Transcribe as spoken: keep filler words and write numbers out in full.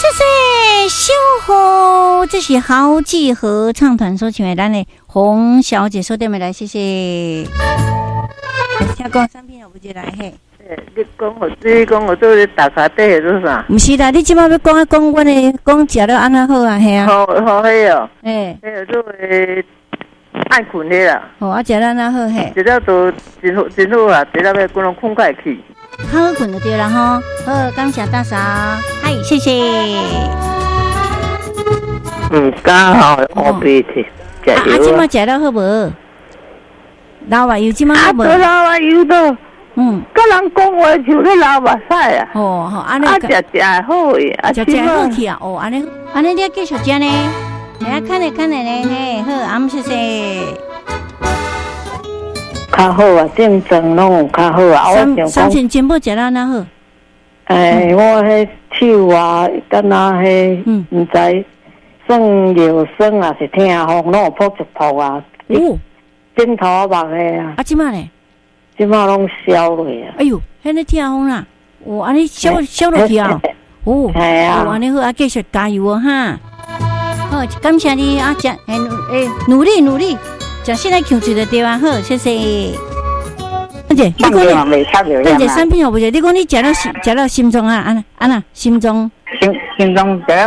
谢谢小虎，这是豪记合唱团所请的咱的洪小姐收点没来，谢谢。听讲产品有不进来嘿？ 你讲我，你讲我做打卡底做啥？ 不是啦，你即摆要讲讲我的讲食了安那好啊，嘿啊。 好好嘿哦， 诶， 嘿做诶爱困的啦。 哦，啊食了安那好嘿。 一了都真好真好啊，一了要滚拢困快去。 好困就对了吼。好，感谢大嫂，嗨，谢谢。 嗯，刚好我鼻涕。 啊啊，即摆食了好无？老话油即摆好无？ 啊，老话油都。 嗯， 甲人讲话像咧流目屎啊！ 哦，好，安尼啊，食食好诶，啊， 食食好去啊！哦，安尼，安尼你继续食呢？来看咧看咧咧，嘿，好，阿姆谢谢。 较好啊，正装拢有较好啊。我想讲， 三千金宝食了哪好？ 诶，我迄手啊，敢若迄，嗯，毋知算药酸啊，是痛风，拢有扑一扑啊。哦，枕头目诶啊。 啊，即摆咧？ 即马拢消落啊！ 哎呦，迄个痛风啦，哦，安尼消消落去啊！哦， 系啊， 哦，安尼好啊，继续加油哦哈！好，感谢你啊，食诶诶，努力努力，食现在控制的对啊，好，谢谢。大姐，你讲你，大姐产品好不？你讲你食了食了心脏啊，安安那心脏， 心心脏食了。